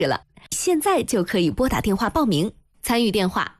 了，现在就可以拨打电话报名，参与电话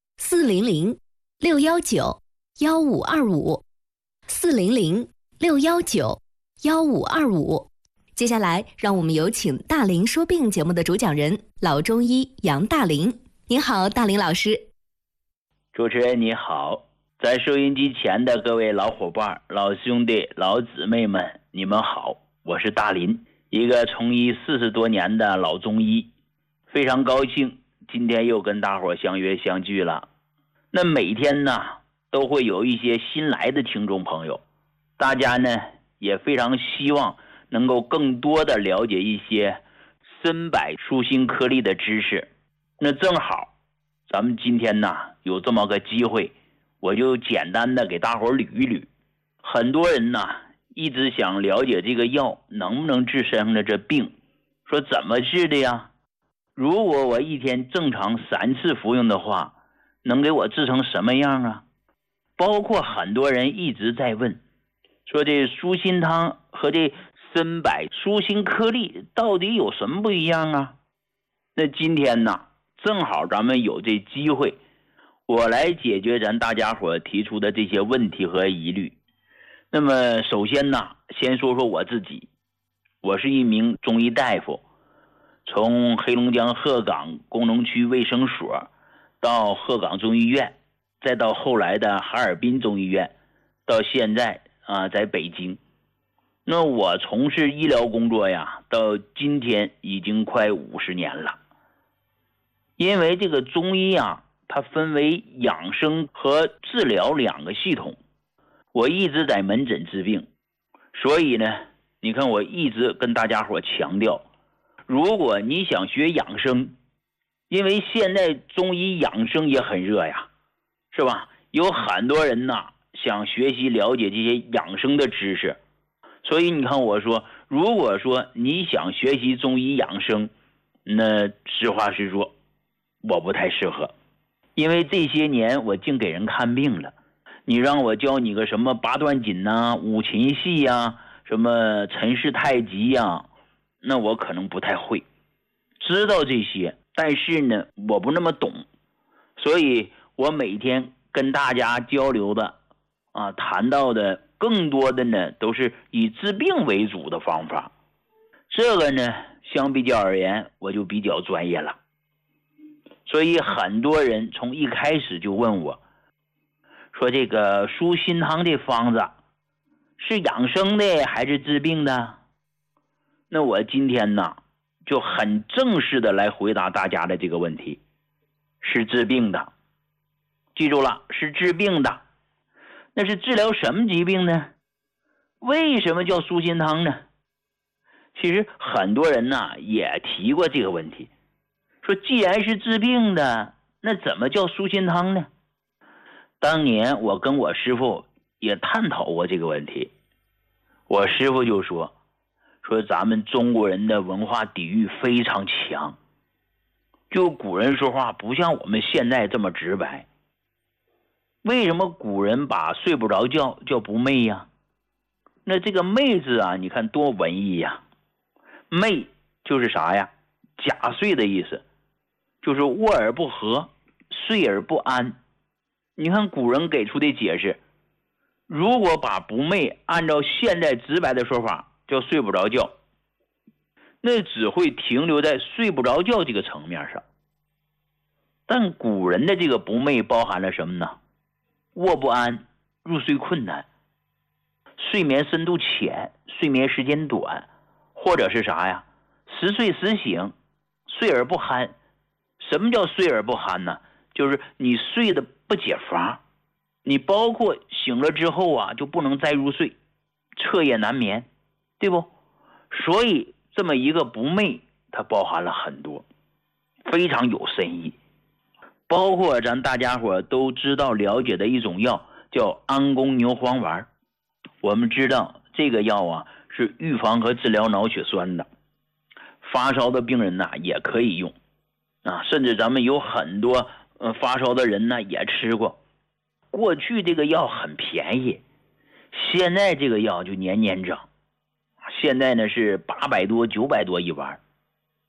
400-619-1525，400-619-1525。接下来，让我们有请大林说病节目的主讲人老中医杨大林。您好，大林老师。 主持人你好，在收音机前的各位老伙伴、老兄弟、老姊妹们，你们好，我是大林，一个从医40多年的老中医，非常高兴今天又跟大伙相约相聚了。那每天呢，都会有一些新来的听众朋友，大家呢也非常希望能够更多的了解一些参柏舒心颗粒的知识。那正好咱们今天呢有这么个机会，我就简单的给大伙捋一捋。很多人呢一直想了解这个药能不能治身上的这病，说怎么治的呀？如果我一天正常3次服用的话，能给我治成什么样啊？包括很多人一直在问，说这舒心汤和这参柏舒心颗粒到底有什么不一样啊？那今天呢正好咱们有这机会，我来解决咱大家伙提出的这些问题和疑虑。那么首先呢，先说说我自己，我是一名中医大夫，从黑龙江鹤岗工农区卫生所到鹤岗中医院，再到后来的哈尔滨中医院，到现在在北京。那我从事医疗工作呀，到今天已经快50年了。因为这个中医啊，它分为养生和治疗2个系统，我一直在门诊治病，所以呢，你看我一直跟大家伙强调，如果你想学养生，因为现在中医养生也很热呀，是吧？有很多人呢想学习了解这些养生的知识，所以你看我说，如果说你想学习中医养生，那实话实说我不太适合，因为这些年我净给人看病了，你让我教你个什么八段锦啊、五禽戏啊、什么陈氏太极呀，那我可能不太会，知道这些，但是呢我不那么懂，所以我每天跟大家交流的谈到的更多的呢都是以治病为主的方法，这个呢相比较而言我就比较专业了。所以很多人从一开始就问我，说这个舒心汤这方子是养生的还是治病的？那我今天呢就很正式的来回答大家的这个问题，是治病的。记住了，是治病的。那是治疗什么疾病呢？为什么叫舒心汤呢？其实很多人呢也提过这个问题，说既然是治病的，那怎么叫舒心汤呢？当年我跟我师父也探讨过这个问题，我师父就说咱们中国人的文化底蕴非常强，就古人说话不像我们现在这么直白。为什么古人把睡不着觉叫不寐呀？那这个寐字啊，你看多文艺呀！寐就是啥呀？假睡的意思，就是卧而不和，睡而不安。你看古人给出的解释，如果把不寐按照现在直白的说法叫睡不着觉，那只会停留在睡不着觉这个层面上。但古人的这个不寐包含了什么呢？卧不安，入睡困难，睡眠深度浅，睡眠时间短，或者是啥呀？时睡时醒，睡而不酣。什么叫睡而不酣呢？就是你睡得不解乏，你包括醒了之后啊就不能再入睡，彻夜难眠，对不？所以这么一个不寐，它包含了很多，非常有深意。包括咱大家伙都知道了解的一种药叫安宫牛黄丸，我们知道这个药啊是预防和治疗脑血栓的，发烧的病人也可以用甚至咱们有很多发烧的人也吃过。过去这个药很便宜，现在这个药就年年涨，现在呢是800多900多一丸。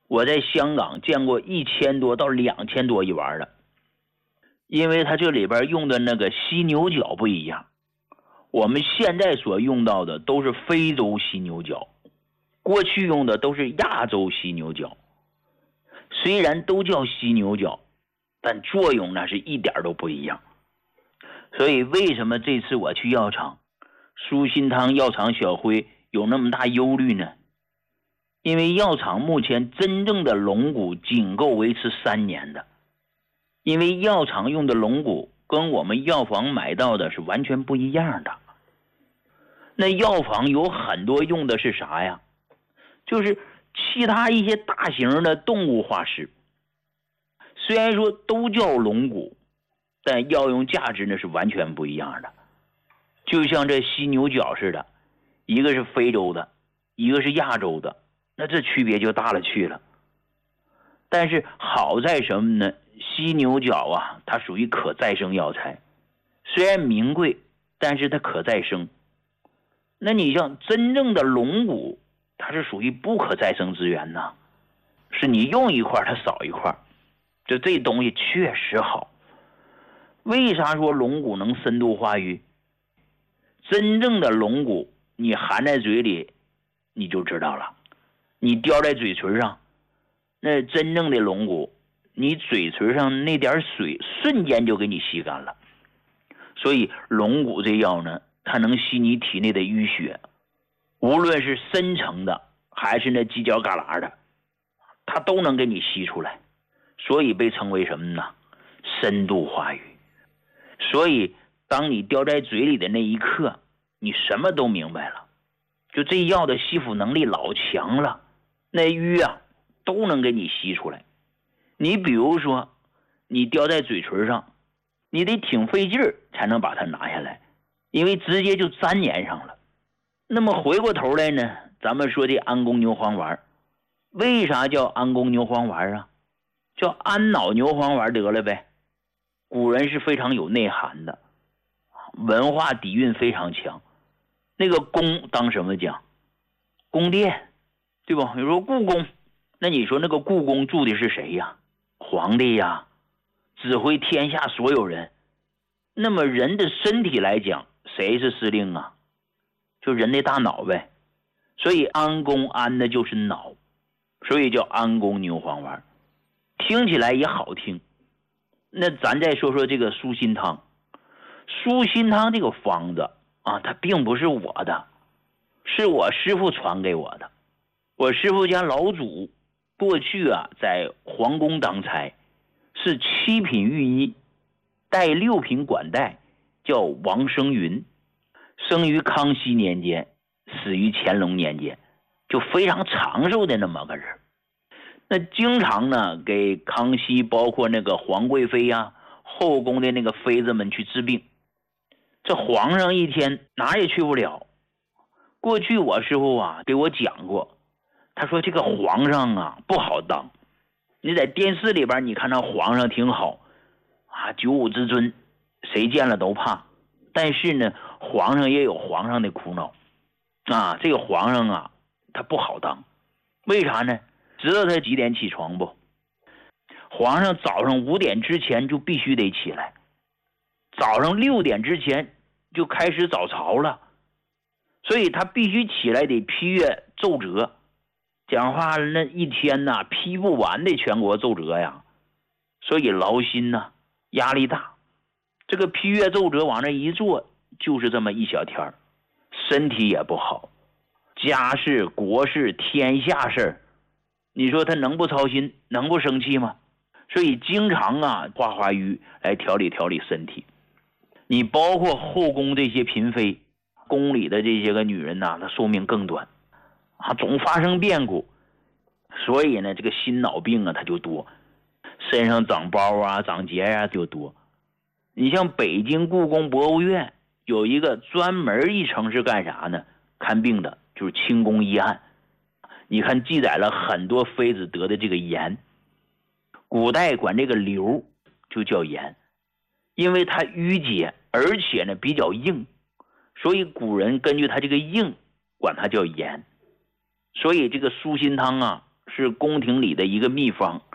我在香港见过1000多到2000多一丸的，因为它这里边用的那个犀牛角不一样，我们现在所用到的都是非洲犀牛角，过去用的都是亚洲犀牛角。虽然都叫犀牛角，但作用那是一点都不一样。所以为什么这次我去药厂，舒心汤药厂小辉有那么大忧虑呢？因为药厂目前真正的龙骨仅够维持3年的，因为药厂用的龙骨跟我们药房买到的是完全不一样的。那药房有很多用的是啥呀？就是其他一些大型的动物化石，虽然说都叫龙骨，但药用价值呢是完全不一样的。就像这犀牛角似的，一个是非洲的，一个是亚洲的，那这区别就大了去了。但是好在什么呢？犀牛角啊，它属于可再生药材，虽然名贵，但是它可再生。那你像真正的龙骨，它是属于不可再生资源呐，是你用一块它少一块，就这东西确实好。为啥说龙骨能深度化瘀？真正的龙骨你含在嘴里你就知道了，你叼在嘴唇上，那真正的龙骨，你嘴唇上那点水瞬间就给你吸干了。所以龙骨这药呢，它能吸你体内的淤血，无论是深层的还是那犄角旮旯的，它都能给你吸出来，所以被称为什么呢？深度化瘀。所以当你叼在嘴里的那一刻，你什么都明白了，就这药的吸附能力老强了，那瘀啊都能给你吸出来。你比如说你叼在嘴唇上，你得挺费劲儿才能把它拿下来，因为直接就粘黏上了。那么回过头来呢，咱们说这安宫牛黄丸，为啥叫安宫牛黄丸啊？叫安脑牛黄丸得了呗。古人是非常有内涵的，文化底蕴非常强。那个宫当什么讲？宫殿，对吧？你说故宫，那你说那个故宫住的是谁呀？皇帝呀，指挥天下所有人。那么人的身体来讲，谁是司令啊？就人的大脑呗。所以安宫安的就是脑，所以叫安宫牛黄丸，听起来也好听。那咱再说说这个舒心汤。舒心汤这个方子啊，它并不是我的，是我师傅传给我的。我师傅家老祖过去啊在皇宫当差，是7品御医，带6品管带，叫王生云，生于康熙年间，死于乾隆年间，就非常长寿的那么个人。那经常呢给康熙包括那个皇贵妃呀、后宫的那个妃子们去治病。这皇上一天哪也去不了。过去我师傅啊给我讲过，他说这个皇上啊不好当。你在电视里边你看到皇上挺好啊，95之尊，谁见了都怕。但是呢，皇上也有皇上的苦恼啊。这个皇上啊，他不好当。为啥呢？知道他几点起床不？皇上早上5点之前就必须得起来，早上6点之前就开始早朝了，所以他必须起来得批阅奏折。讲话那一天呐，批不完的全国奏折呀，所以劳心呐，压力大。这个批阅奏折往那一坐，就是这么一小天，身体也不好，家事、国事、天下事，你说他能不操心，能不生气吗？所以经常啊化瘀来调理调理身体。你包括后宫这些嫔妃，宫里的这些个女人呐，她寿命更短啊，总发生变故，所以呢这个心脑病啊它就多，身上长包啊长结啊就多。你像北京故宫博物院有一个专门一层是干啥呢？看病的，就是清宫医案。你看记载了很多妃子得的这个炎，古代管这个瘤就叫炎，因为它淤结，而且呢比较硬，所以古人根据它这个硬管它叫炎。所以这个舒心汤啊是宫廷里的一个秘方，